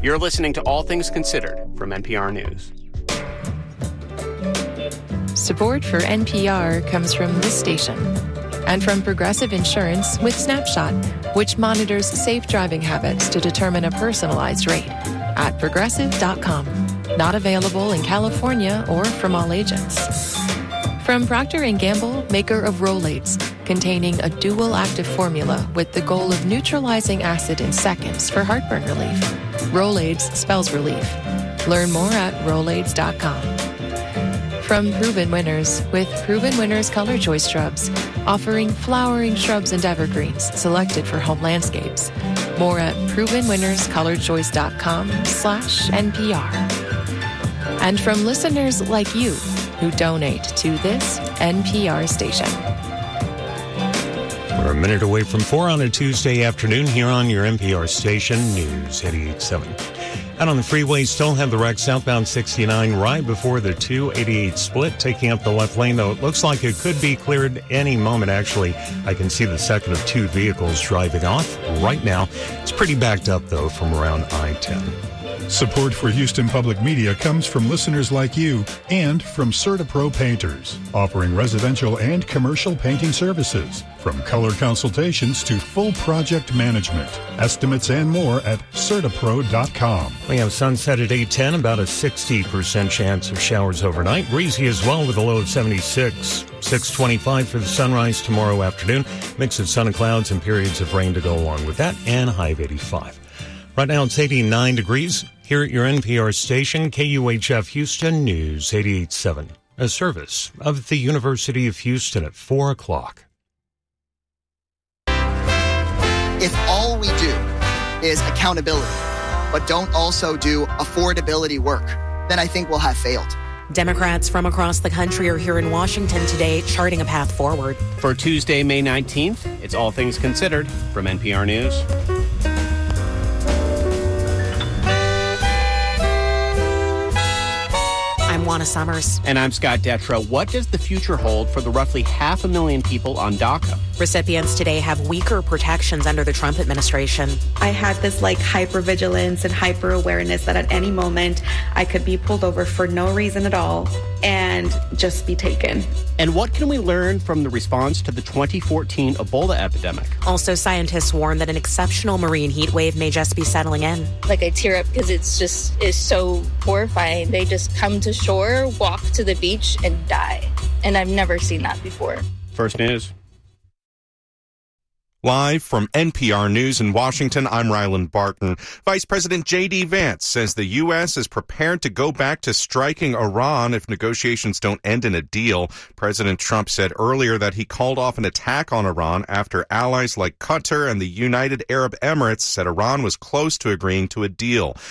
You're listening to All Things Considered from NPR News. Support for NPR comes from this station and from Progressive Insurance with Snapshot, which monitors safe driving habits to determine a personalized rate at progressive.com. Not available in California or from all agents. From Procter & Gamble, maker of Rolaids, containing a dual active formula with the goal of neutralizing acid in seconds for heartburn relief. Rolaids spells relief. Learn more at Rolaids.com. From Proven Winners, with Proven Winners Color Choice Shrubs, offering flowering shrubs and evergreens selected for home landscapes. More at provenwinnerscolorchoice.com/NPR. And from listeners like you who donate to this NPR station. We're a minute away from 4 on a Tuesday afternoon here on your NPR station, News 88.7. Out on the freeway, still have the wreck southbound 69 right before the 288 split, taking up the left lane, though it looks like it could be cleared any moment. Actually, I can see the second of two vehicles driving off right now. It's pretty backed up, though, from around I-10. Support for Houston Public Media comes from listeners like you and from CertaPro Painters, offering residential and commercial painting services, from color consultations to full project management. Estimates and more at CertaPro.com. We have sunset at 8:10, about a 60% chance of showers overnight. Breezy as well with a low of 76. 6:25 for the sunrise tomorrow afternoon. Mix of sun and clouds and periods of rain to go along with that, and a high of 85. Right now it's 89 degrees. Here at your NPR station, KUHF Houston News 88.7. A service of the University of Houston at 4 o'clock. If all we do is accountability, but don't also do affordability work, then I think we'll have failed. Democrats from across the country are here in Washington today charting a path forward. For Tuesday, May 19th, it's All Things Considered from NPR News. I'm Juana Summers. And I'm Scott Detrow. What does the future hold for the roughly 500,000 people on DACA? Recipients today have weaker protections under the Trump administration. I had this hypervigilance and hyper awareness that at any moment I could be pulled over for no reason at all and just be taken. And what can we learn from the response to the 2014 Ebola epidemic? Also, scientists warn that an exceptional marine heat wave may just be settling in. I tear up because it's so horrifying. They just come to shore, walk to the beach, and die. And I've never seen that before. First News. Live from NPR News in Washington, I'm Ryland Barton. Vice President J.D. Vance says the U.S. is prepared to go back to striking Iran if negotiations don't end in a deal. President Trump said earlier that he called off an attack on Iran after allies like Qatar and the United Arab Emirates said Iran was close to agreeing to a deal.